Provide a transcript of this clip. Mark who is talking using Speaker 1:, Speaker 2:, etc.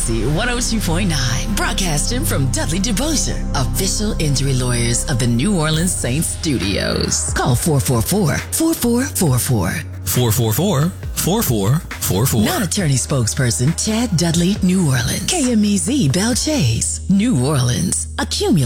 Speaker 1: KMEZ 102.9, broadcasting from Dudley DeBosier, official injury lawyers of the New Orleans Saints studios. Call 444-4444.
Speaker 2: 444-4444.
Speaker 1: Non-attorney spokesperson Chad Dudley, New Orleans. KMEZ Belle Chase, New Orleans. Accumulate.